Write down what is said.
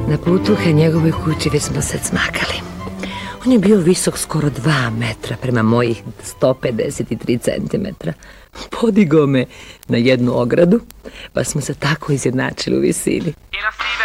Na putu ka njegovoj kući već smo se cmakali. On je bio visok skoro 2 metra prema mojih 153 centimetra. Podigao me na jednu ogradu, pa smo se tako izjednačili u visini.